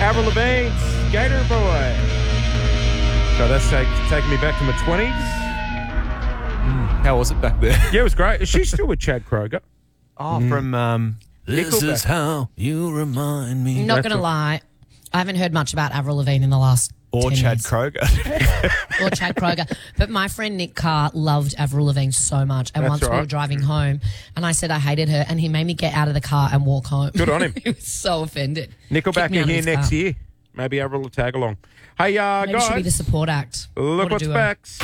Avril Lavigne, Gator Boy. So that's taking me back to my 20s. How was it back there? Yeah, it was great. Is she still with Chad Kroger? Oh, from This Nickelback. Is How You Remind Me. Not going to lie, I haven't heard much about Avril Lavigne in the last Or 10 Chad years. Kroger. Or Chad Kroger. But my friend Nick Carr loved Avril Lavigne so much. And That's once we right. were driving home and I said I hated her and he made me get out of the car and walk home. Good on him. He was so offended. Nickelback Kicked me are out of here his next car. year. Maybe Avril will tag along. Hey, Maybe she'll be the guys, support act. look What a what's duo. facts.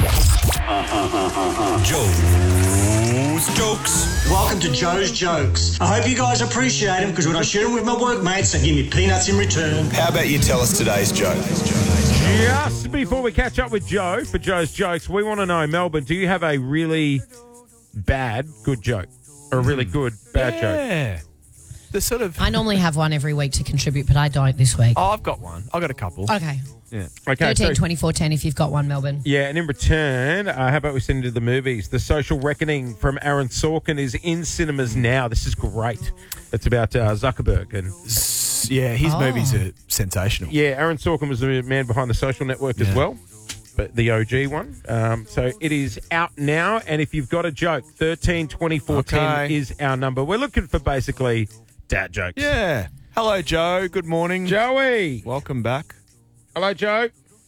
Joe's Jokes. Welcome to Joe's Jokes. I hope you guys appreciate them because when I share them with my workmates, they give me peanuts in return. How about you tell us today's joke? Just before we catch up with Joe for Joe's Jokes, we want to know, Melbourne, do you have a really bad good joke? Or a really good bad joke? Yeah. The sort of... I normally have one every week to contribute, but I don't this week. Oh, I've got one. I've got a couple. Okay. Yeah. Okay, 13, so, 24, 10 if you've got one, Melbourne. yeah, and in return, how about we send you to the movies? The Social Reckoning from Aaron Sorkin is in cinemas now. This is great. It's about Zuckerberg. And Yeah, his Oh. movies are sensational. yeah, Aaron Sorkin was the man behind The Social Network as Yeah. well, but the OG one. So it is out now, and if you've got a joke, 13 24 10 Okay. is our number. We're looking for basically dad jokes. Yeah. Hello, Joe. Good morning. Joey. Welcome back. Hello, Joe.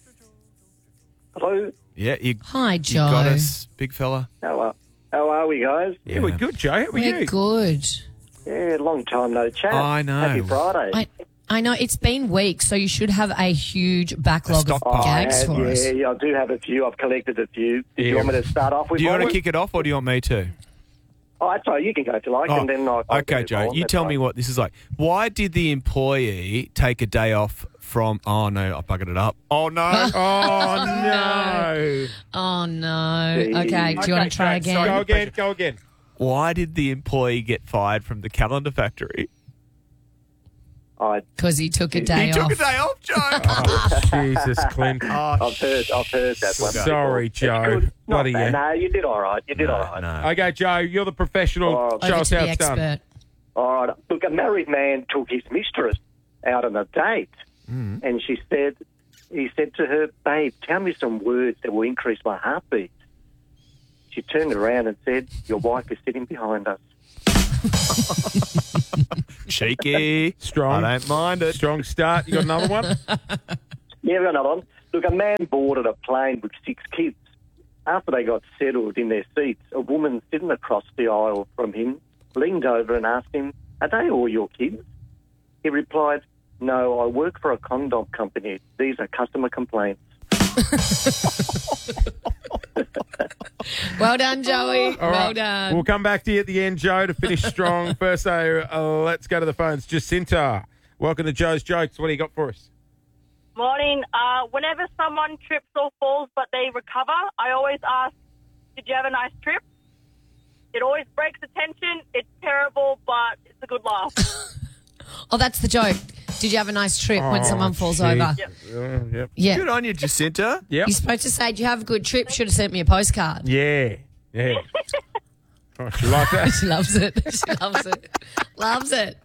Hello. Yeah, you Hi, Joe. you got us, big fella. How are we, guys? Yeah, we're good, Joe. How are We're you? good. Yeah, long time no chat. I know. Happy Friday. I know it's been weeks, so you should have a huge backlog of stockpile. gags for us. Yeah, I do have a few. I've collected a few. Do you Yeah. want me to start off with Do you one? want to kick it off or do you want me to? Oh, that's all right. You can go if you like, and then I'll okay, move Joe. on. You That's tell fine. me what this is like. Why did the employee take a day off from... Oh, no, I buggered it up. Oh, no. Oh, no. Oh, no. Gee. Okay, do you want to try again? Go again. Go again. Why did the employee get fired from the calendar factory? Because he took a day He off. took a day off, Joe. Oh, Jesus, Clint. Oh, I've heard that one. Sorry, before. Joe. It's good. Not Bloody bad. yeah. No, you did all right. You did all right. no. Okay, Joe, you're the professional. Oh, Show Over us to how the it's done. expert. All right. Look, a married man took his mistress out on a date, Mm. and he said to her, "Babe, tell me some words that will increase my heartbeat." She turned around and said, "Your wife is sitting behind us." Cheeky. Strong. I don't mind it. Strong start. You got another one? Yeah, we got another one. Look, a man boarded a plane with 6 kids. After they got settled in their seats, a woman sitting across the aisle from him leaned over and asked him, "Are they all your kids?" He replied, "No, I work for a condom company. These are customer complaints." Well done, Joey. All well right. done. We'll come back to you at the end, Joe, to finish strong. First, though, let's go to the phones. Jacinta, welcome to Joe's Jokes. What do you got for us? Morning. Whenever someone trips or falls but they recover, I always ask, did you have a nice trip? It always breaks the tension. It's terrible, but it's a good laugh. Oh, that's the joke. Did you have a nice trip when someone falls over? Yep. Yep. Yeah. Good on you, Jacinta. Yep. You're supposed to say, "Do you have a good trip?" Should have sent me a postcard. Yeah. Yeah. Oh, she like that? She loves it. She loves it. Loves it.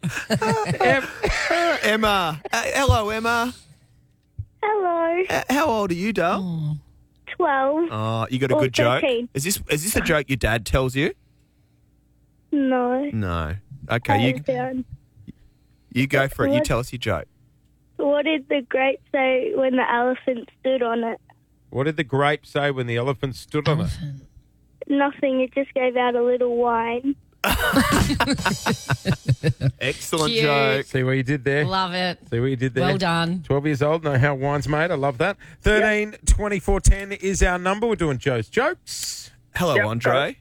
Emma. Hello, Emma. Hello, How old are you, Dale? 12. Oh, you got a Or good joke? 13. Is this a joke your dad tells you? No. No. Okay, you go for it. You What? tell us your joke. What did the grape say when the elephant stood on it? What did the grape say when the elephant stood on it? Nothing. It just gave out a little whine. Excellent Cute. joke. See what you did there? Love it. See what you did there? Well done. 12 years old, know how wine's made. I love that. 13 24 10 is our number. We're doing Joe's Jokes. Hello, Andre.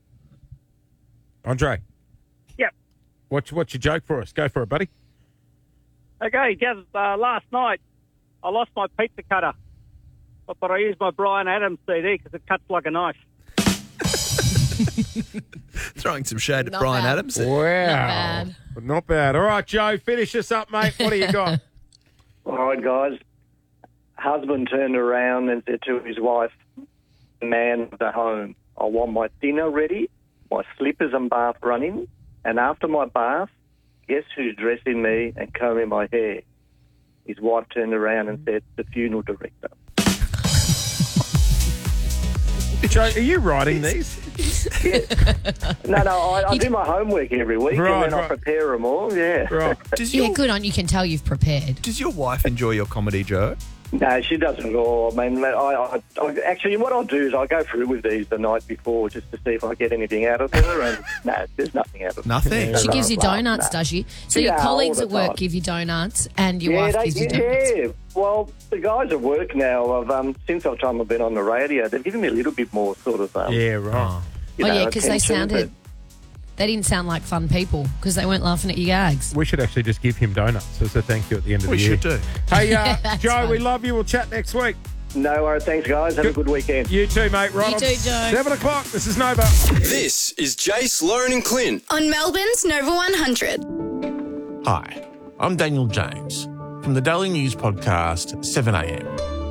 Andre. Yep. What's your joke for us? Go for it, buddy. Okay, just last night I lost my pizza cutter, but I used my Brian Adams CD because it cuts like a knife. Throwing some shade at Not Brian bad. Adams. Wow. bad. Not bad. All right, Joe, finish us up, mate. What do you got? All right, guys. Husband turned around and said to his wife, "Man of the home, I want my dinner ready, my slippers and bath running, and after my bath, guess who's dressing me and combing my hair?" his wife turned around and said, the funeral director. Joe, are you writing these? No, I do my homework every week Right, and then I right. prepare them all, yeah. Right. Yeah, good on you. Can tell you've prepared. Does your wife enjoy your comedy, Joe? No, she doesn't at all. I mean, I actually, what I'll do is I'll go through with these the night before just to see if I get anything out of her, and no, there's nothing out of her. Nothing. She gives you donuts, does she? So your Yeah, colleagues all at the work time. give you donuts, and your wife gives you donuts. Yeah, well, the guys at work now, since the time I've been on the radio, they've given me a little bit more sort of, Yeah, right. you know, because they attention, they didn't sound like fun people because they weren't laughing at your gags. We should actually just give him donuts as a thank you at the end of We the year. should do. Hey, That's Joe, fun. we love you. We'll chat next week. but no worries. Thanks, guys. Have a good weekend. You too, mate. Right You on too, Joe. 7 o'clock. This is Nova. This is Jace, Lauren and Clint. On Melbourne's Nova 100. Hi, I'm Daniel James from the Daily News podcast 7am.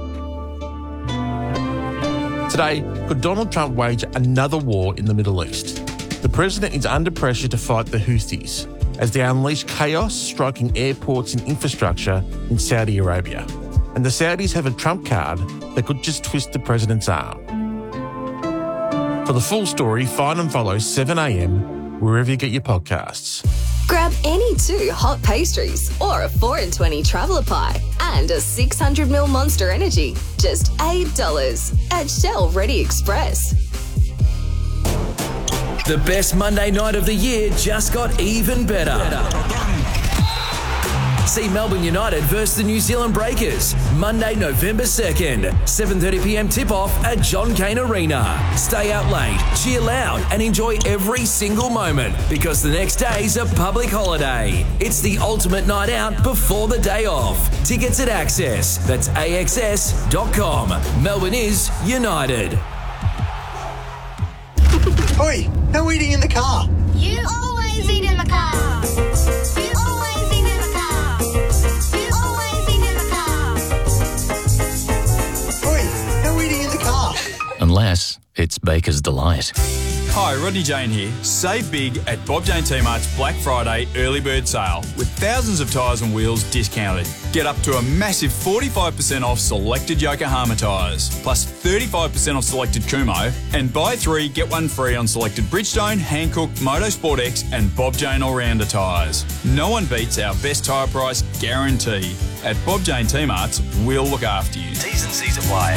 Today, could Donald Trump wage another war in the Middle East? The president is under pressure to fight the Houthis as they unleash chaos striking airports and infrastructure in Saudi Arabia. And the Saudis have a trump card that could just twist the president's arm. For the full story, find and follow 7am wherever you get your podcasts. Grab any 2 hot pastries or a 4 in 20 traveller pie and a 600ml Monster Energy. Just $8 at Shell Ready Express. The best Monday night of the year just got even better. See Melbourne United versus the New Zealand Breakers, Monday, November 2nd, 7:30pm tip-off at John Cain Arena. Stay out late, cheer loud and enjoy every single moment because the next day's a public holiday. It's the ultimate night out before the day off. Tickets at Access. That's axs.com. Melbourne is United. Oi, no eating in the car. You always eat in the car. You always eat in the car. You always eat in the car. Oi, no eating in the car. Unless it's Baker's Delight. Hi, Rodney Jane here. Save big at Bob Jane T-Mart's Black Friday early bird sale with thousands of tyres and wheels discounted. Get up to a massive 45% off selected Yokohama tyres, plus 35% off selected Kumo, and buy 3, get 1 free on selected Bridgestone, Hankook, Motorsport X and Bob Jane All-Rounder tyres. No one beats our best tyre price guarantee. At Bob Jane T-Mart's, we'll look after you. T's and C's apply.